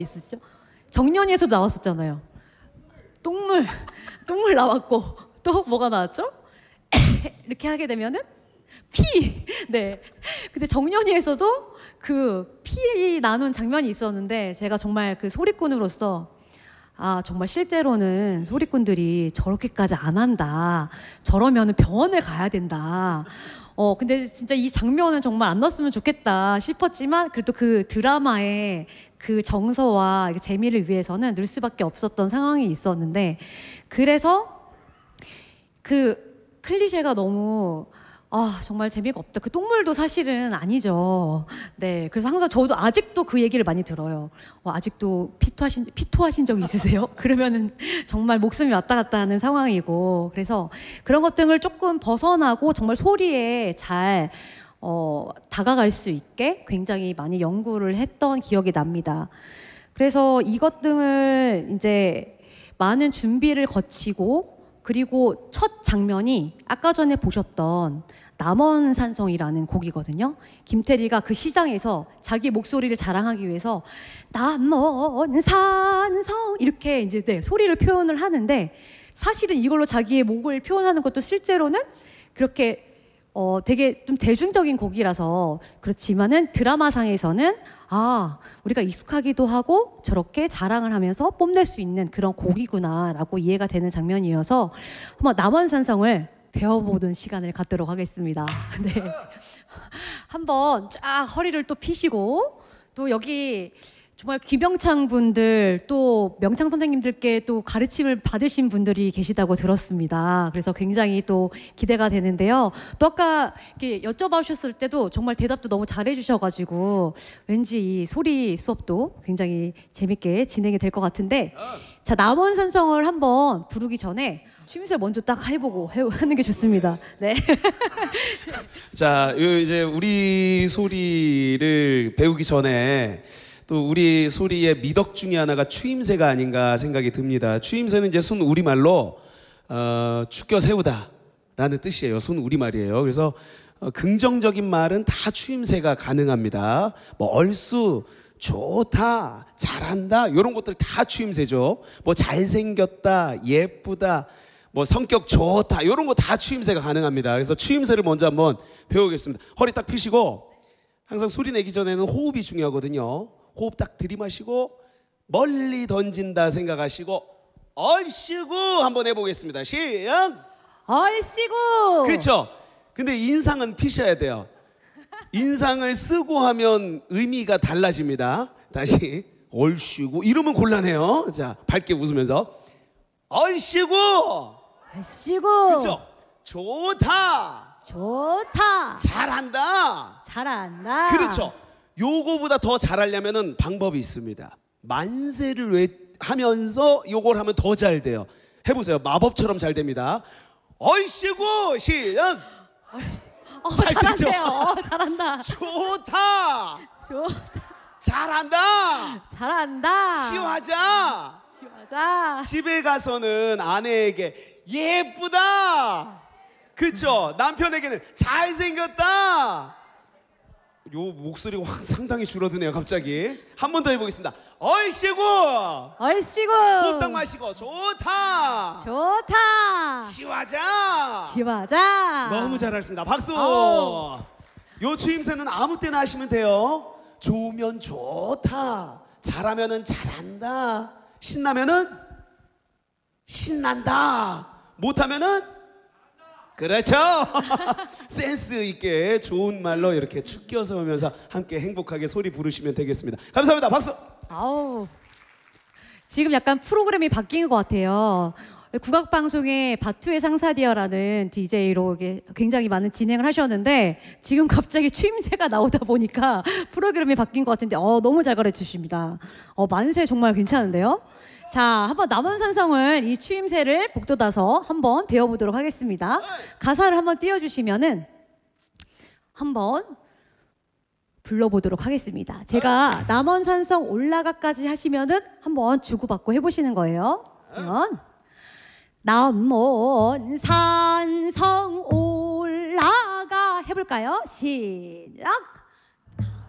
있으시죠? 정년이에서도 나왔었잖아요. 똥물 나왔고 또 뭐가 나왔죠? 이렇게 하게 되면은 피. 네. 근데 정년이에서도 그 피 나눈 장면이 있었는데 제가 정말 그 소리꾼으로서 아 정말 실제로는 소리꾼들이 저렇게까지 안 한다. 저러면은 병원을 가야 된다. 근데 진짜 이 장면은 정말 안 넣었으면 좋겠다 싶었지만 그래도 그 드라마의 그 정서와 재미를 위해서는 넣을 수밖에 없었던 상황이 있었는데 그래서 그 클리셰가 너무 정말 재미가 없다. 그 똥물도 사실은 아니죠. 네, 그래서 항상 저도 아직도 그 얘기를 많이 들어요. 아직도 피토하신 적 있으세요? 그러면은 정말 목숨이 왔다 갔다 하는 상황이고 그래서 그런 것들을 조금 벗어나고 정말 소리에 잘 다가갈 수 있게 굉장히 많이 연구를 했던 기억이 납니다. 그래서 이것 등을 이제 많은 준비를 거치고 그리고 첫 장면이 아까 전에 보셨던 남원산성이라는 곡이거든요. 김태리가 그 시장에서 자기 목소리를 자랑하기 위해서 남원산성 이렇게 이제 소리를 표현을 하는데 사실은 이걸로 자기의 목을 표현하는 것도 실제로는 그렇게 되게 좀 대중적인 곡이라서 그렇지만은 드라마상에서는 우리가 익숙하기도 하고 저렇게 자랑을 하면서 뽐낼 수 있는 그런 곡이구나라고 이해가 되는 장면이어서 한번 남원산성을 배워보는 시간을 갖도록 하겠습니다. 네. 한번 쫙 허리를 또 펴시고 또 여기 정말 김영창 분들 또 명창 선생님들께 또 가르침을 받으신 분들이 계시다고 들었습니다. 그래서 굉장히 또 기대가 되는데요. 또 아까 이렇게 여쭤봐주셨을 때도 정말 대답도 너무 잘해주셔가지고 왠지 이 소리 수업도 굉장히 재밌게 진행이 될 것 같은데 자 남원산성을 한번 부르기 전에 취임새 먼저 딱 해보고 하는 게 좋습니다. 네. 자, 이제 우리 소리를 배우기 전에 또 우리 소리의 미덕 중에 하나가 추임새가 아닌가 생각이 듭니다. 추임새는 이제 순 우리말로 축겨 세우다라는 뜻이에요. 순 우리말이에요. 그래서 긍정적인 말은 다 추임새가 가능합니다. 뭐 얼쑤, 좋다, 잘한다 이런 것들 다 추임새죠. 뭐 잘생겼다, 예쁘다, 뭐 성격 좋다 이런 거 다 추임새가 가능합니다. 그래서 추임새를 먼저 한번 배우겠습니다. 허리 딱 펴시고 항상 소리 내기 전에는 호흡이 중요하거든요. 호흡 딱 들이마시고 멀리 던진다 생각하시고 얼씨구 한번 해보겠습니다. 시작! 얼씨구! 그렇죠? 근데 인상은 피셔야 돼요. 인상을 쓰고 하면 의미가 달라집니다. 다시 얼씨구 이러면 곤란해요. 자 밝게 웃으면서 얼씨구! 얼씨구! 그렇죠? 좋다! 좋다! 잘한다! 잘한다! 그렇죠? 요거보다 더 잘하려면 방법이 있습니다. 만세를 하면서 요걸 하면 더 잘 돼요. 해보세요. 마법처럼 잘 됩니다. 얼씨구 시작. 잘한대요. 잘한다. 좋다. 좋다. 잘한다. 잘한다. 치유하자. 치유하자. 집에 가서는 아내에게 예쁘다. 그렇죠? 남편에게는 잘생겼다. 요 목소리가 상당히 줄어드네요. 갑자기 한 번 더 해보겠습니다. 얼씨구 얼씨구 호흡 딱 마시고 좋다 좋다 치유하자 치유하자. 너무 잘하셨습니다. 박수. 아우. 요 추임새는 아무 때나 하시면 돼요. 좋으면 좋다, 잘하면은 잘한다, 신나면은 신난다, 못하면은 그렇죠. 센스 있게 좋은 말로 이렇게 축겨 세우면서 함께 행복하게 소리 부르시면 되겠습니다. 감사합니다. 박수. 아우 지금 약간 프로그램이 바뀐 것 같아요. 국악방송의 바투의 상사디어라는 DJ로 굉장히 많은 진행을 하셨는데 지금 갑자기 추임새가 나오다 보니까 프로그램이 바뀐 것 같은데 너무 잘 가르쳐주십니다. 만세 정말 괜찮은데요? 자, 한번 남원산성을 이 추임새를 복돋아서 한번 배워보도록 하겠습니다. 가사를 한번 띄워주시면은 한번 불러보도록 하겠습니다. 제가 남원산성 올라가까지 하시면은 한번 주고받고 해보시는 거예요. 그러면 남원산성 올라가 해볼까요? 시작!